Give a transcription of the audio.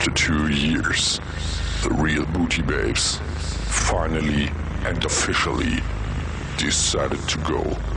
After 2 years, the real Booty Babes finally and officially decided to go